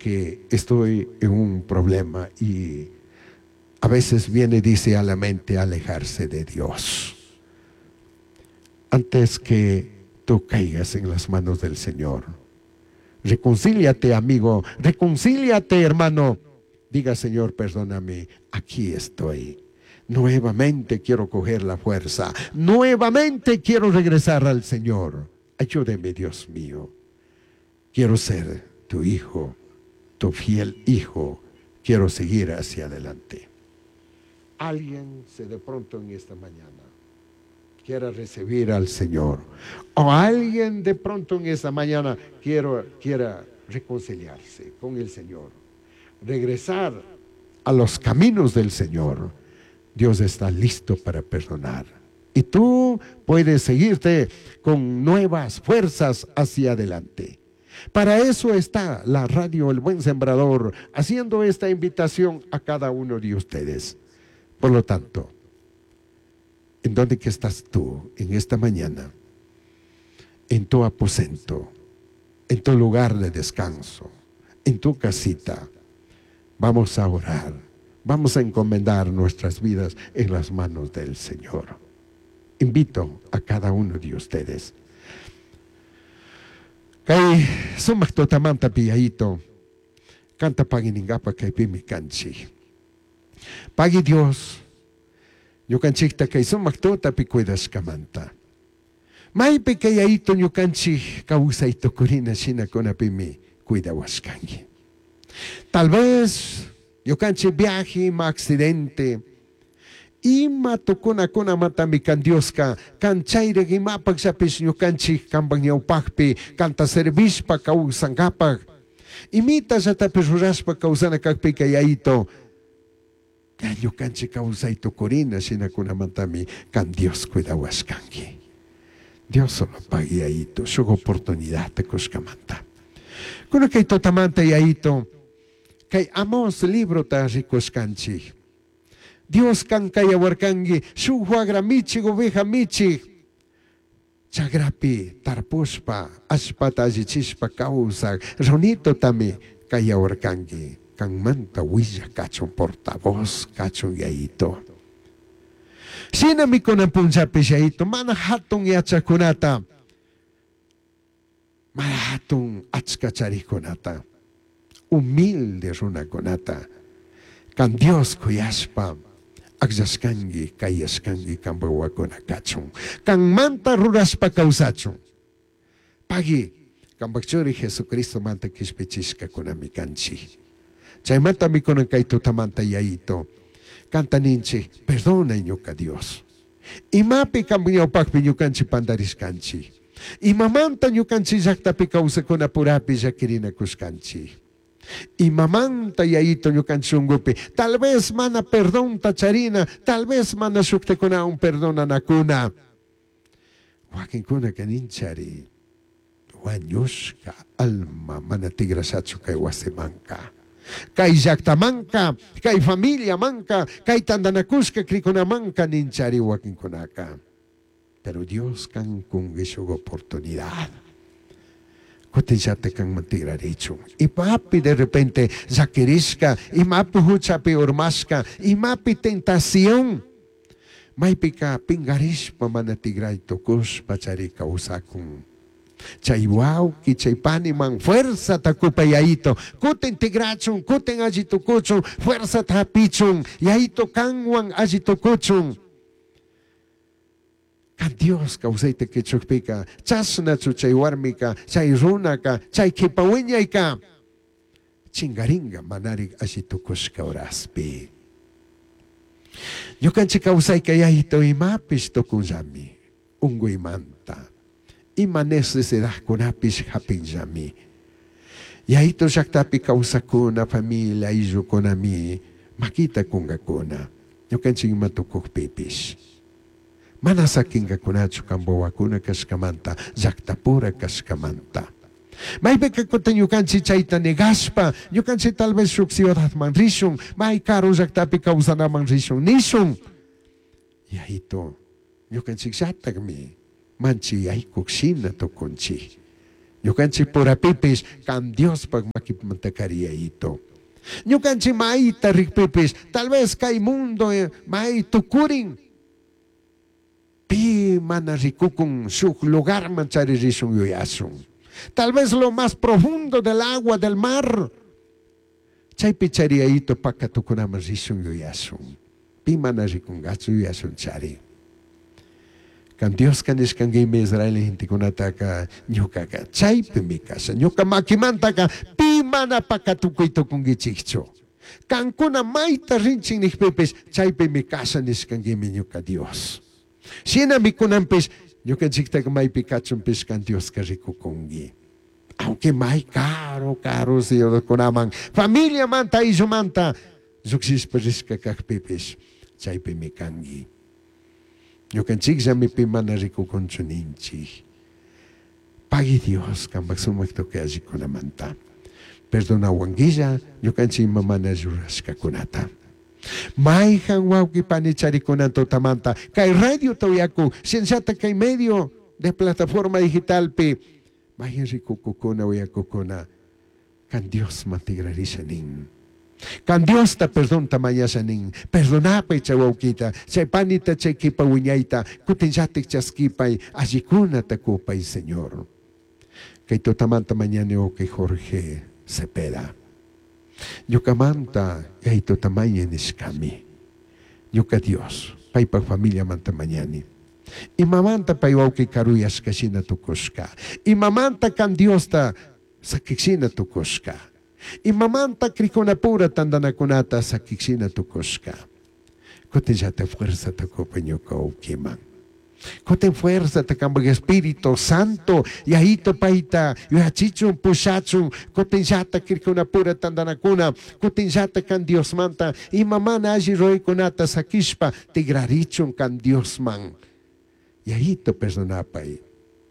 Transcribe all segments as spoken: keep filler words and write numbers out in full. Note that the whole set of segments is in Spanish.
que estoy en un problema y a veces viene, dice, a la mente alejarse de Dios. Antes que tú caigas en las manos del Señor, reconcíliate, amigo, reconcíliate, hermano. Diga: Señor, perdóname, aquí estoy. Nuevamente quiero coger la fuerza. Nuevamente quiero regresar al Señor. Ayúdeme, Dios mío. Quiero ser tu hijo, tu fiel hijo. Quiero seguir hacia adelante. Alguien se de pronto en esta mañana quiera recibir al Señor. O alguien de pronto en esta mañana quiero, quiera reconciliarse con el Señor. Regresar a los caminos del Señor. Dios está listo para perdonar. Y tú puedes seguirte con nuevas fuerzas hacia adelante. Para eso está la radio El Buen Sembrador, haciendo esta invitación a cada uno de ustedes. Por lo tanto, ¿en dónde que estás tú en esta mañana? En tu aposento, en tu lugar de descanso, en tu casita. Vamos a orar, vamos a encomendar nuestras vidas en las manos del Señor. Invito a cada uno de ustedes. Kay sumaktotamanta piyaito, canta paginingapa kay pimikanchi. Pagi Dios, yukanchikta kay sumaktota pikuidas kamanta. May pikayaito yukanchi kausay tukurina sina konapimi cuidawaskangi. Tal vez yukanchi viaje, ma accidente, ima tukuna kuna matami kan Dios ka, kan chayre ima pagsapis yukanchi kambang yaupakpi, kanta servis pa kausang kapag. Imita sa tapisuras pa kausana kakpikayaito, kan yukanchi kausay tukurina sina kuna matami kan Dios cuidawaskangi. Dios solo pagiyaito, su oportunidad te kuskamanta. Kuno kay totamanta yaito, kay amos libro ta rikuskanchi. Dios kan kaya warkangi, suhuagra michi gobeja michi. Chagrapi, tarpuspa, aspata azichispa kausa, ronito tami kaya warkangi. Kang manta wija kachong portavoz, kachong yaito. Sinami ko ng punsapi siya ito, manahatong yatsa kunata. Manahatong atskachari kunata. Humilde runa kunata. Kan Dios kuyaspa, agsaskangi, kayaskangi, kang bawa kunakachong. Kang manta ruras pa kausachong. Pagi, kang baksuri Jesucristo manta kispichiska kunamikanchi. Chay manta mi kunang kaito tamanta yaito. Kanta ninchi, perdona inyo ka Dios. Imapi kamyo pakpinyo kanchi pandaris kanchi. Imamanta nyo kanchi zaktapi kausa ko na purapi zakirina kuskanchi. Imamanta yaito nyo kanchi ungupi. Tal vez mana perdón tacharina, tal vez mana sukte ko na un perdón anakuna. Wakin kuna kaninchari. Wanyuska alma manatigrasatsu kay wasemanka. Kay yaktamanka, kay familia manka, kay tandanakuska krikonamanka ninchari wakin kunaka. Pero Dios kan kung isog oportunidad. Kutinsate kang mantiraricho. Ipapi de repente zakiriska, imapi huchapi urmaska, imapi tentación. May pika pingaris pa manatigray tukus pachari kausakong. Chay wow, ki chay panimang fuerza takupay yaito. Kuten tigrachong, kuten ajito kuchong, fuerza tapichong, yaito kangwang ajito kuchong. Kan Dios kausay te kichukpika, chas na chu chay warmika, chay runa ka, chay kipawinyay ka. Chingaringa manarig ajito kushka oraspi. Yukan chi kausay kaya ito imapis to kuzami, unggoy manta. Ima necesidad kunapis hapinjami. Yaito saktapi kausa kuna familia izu kunami makita kunga kuna. Yukansing matukok pipis. Manasaking ka kunachu kambawa kuna kaskamanta zaktapura kaskamanta. May pagkakutan yukansi chayta negaspa, yukansi tal vez suksiyodat man risong, may karo zaktapi kausa naman risong nisong. Yaito yukansi satagmi. Manchi ay kuksina to kunchi. Yo canchi por apipis, can Dios pag makipmantacaria ito. Yo canchi maita rikpipis, tal vez kay mundo eh, may tukuring. Pi manarikukung suk lugar mancharirisung yuyasung. Tal vez lo más profundo del agua del mar. Chay picharia ito pakatukunaman risung yuyasung. Pi manarikung gatsu yuyasung chari. Kan Dios kanis kan gime Israel hinti kunataka nyuka ka chay pimikasa nyuka makimanta ka pi mana pakatukoy to kung gichikcho. Kan kuna maita rinching nikpipis chay pimikasa nis kan gime nyuka Dios. Sina mi kunampis nyuka jikta ka may pikachumpis kan Dios karikukungi. Aunque may caro caro siyo kunamang familia manta iso manta zuksis paris ka kakpipis chay pimikangi. Yo kan chigsa mi pimana rico con chuninchi. Pagi Dios kan magsumagto kaya si kunamanta. Perdona wangisa, yo kan si mamana juras ka kunata. May hang wow ki panichari kunanto tamanta. Kay radio to yako, sensata kay medio de plataforma digital pe. May rico kukuna o yako kuna. Kan Dios matigrarisa ning. Kan Dios ta perdon tamaya sa ning perdonapay chawaw kita sa panita chay kipawinyayta kutinsatik chaskipay azikuna takupay Señor. Kay to tamanta mañana o kay Jorge Cepeda. Yukamanta kay to tamaya nis kami. Yuka Dios pay pag familia manta mañani. Imamanta payaw kay karuyas kasina tukos ka. Imamanta kan Dios ta sa kiksina tukos ka. Imamanta krikona pura tanda na kunata sa kiksina tukoska. Kote jata fuerza ta kopanyo ka ukimang. Kote fuerza ta kambag Espiritu Santo. Yahito paita. Yuhachichung pusachung. Kote jata krikona pura tanda na kuna. Kote jata kan Dios manta. Imamana ajiroy kunata sa kispa. Tigrarichung kan Dios mang. Yahito personapay.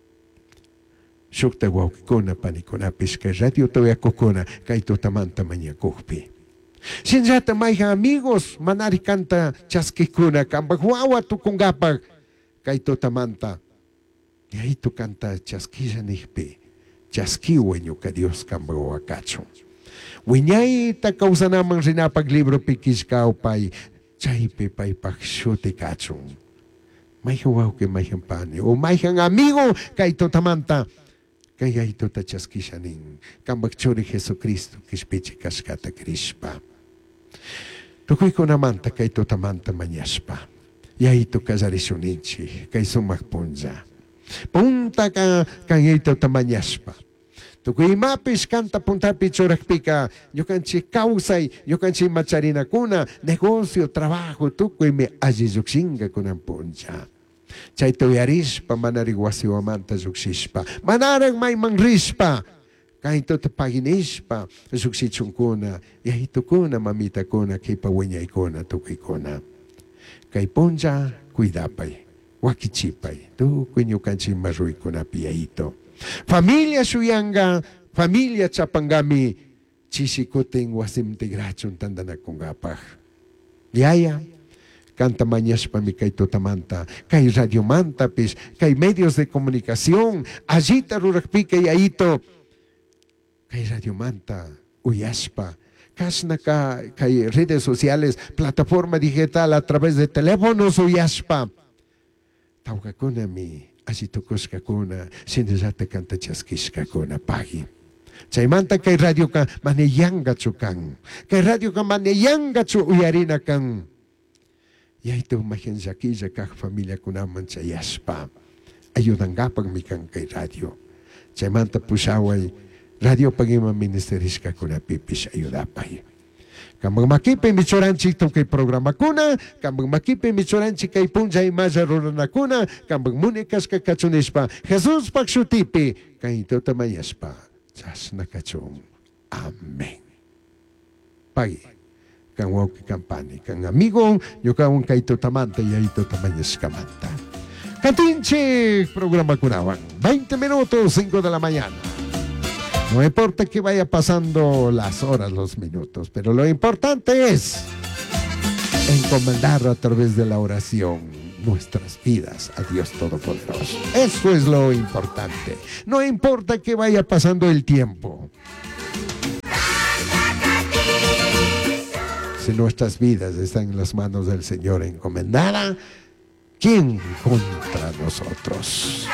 Sukta wau kona panikona piska radio to ya kokona kaito tamanta manya kokpi. Sinjata may amigos manari kanta chaskikuna kambagwawa tu kungapag kaito tamanta. Ya ito kanta chaskisa nihpi. Chaskiwenyo ka Dios kambagwawa kacho. Winyay ta kausa namang rinapag libro pikis kaupay chaype pay paksyote kacho. May huwaw ke may hampani o may hang amigo kaito tamanta. Kaya ito ta chaskisa ning kambagchori Jesucristo kispichi kaskata krispa. Tukoy ko naman ta kay ito tamanta manyaspa. Ya ito kazarisuninchi kay sumakpunza. Punta ka kay ito tamanyaspa. Tukoy mapis kanta punta pichorak pika. Yukan si kausay, yukan si macharina kuna, negosyo, trabajo, tukoy me azizuksinga kunang punza. Chay toyarispa manarigwasi wamanta zuksispa. Manarang may mangrispa. Kahit ito tapaginispa zuksichung kuna. Yahito kuna mamita kuna kay pawinyay kuna tukay kuna. Kay ponja kuidapay. Wakichipay. Tu kunyo kansi maruy kuna piyahito. Familia suyanga. Familia chapangami. Chisikuting wasim tigrachon tanda na kungapah. Yaya. Canta mañas pa mi kay totamanta, kay radio manta pis, kay medios de comunicación, allí tarurakpi kay aito, kay radio manta, uyaspa, kasna ka kay redes sociales, plataforma digital a través de teléfonos uyaspa. Tawga kuna mi, así tukos ka kuna, sinizata kanta chaskis ka kuna pagi. Chay manta kay radio ka maneyanga chukang, kay radio ka maneyanga chu uyarina kang. Ya ito mahin zakija kak familia kunaman sa yaspa. Ayudang gapag mikang kay radio. Sa manta pusaway, radio pagima ministeris ka kuna pipis ayudapay. Kambang makipi mitsuranchi ito kay programa kuna, kambang makipi mitsuranchi kay punjay mazarura na kuna, kambang munikas ka katsunispa, Jesus pagsutipi, kay ito tamayaspa, sas nakachong. Amen. Pagi. Kang wau ki kampani, kang amigo, yo kang kaito tamanta, ya ito tamanyas kamanta. Katinche, programa Kunawang, veinte minutos, cinco de la mañana. No importa que vaya pasando las horas, los minutos, pero lo importante es encomendar a través de la oración nuestras vidas a Dios Todopoderoso. Eso es lo importante. No importa que vaya pasando el tiempo. Si nuestras vidas están en las manos del Señor encomendada, ¿quién contra nosotros?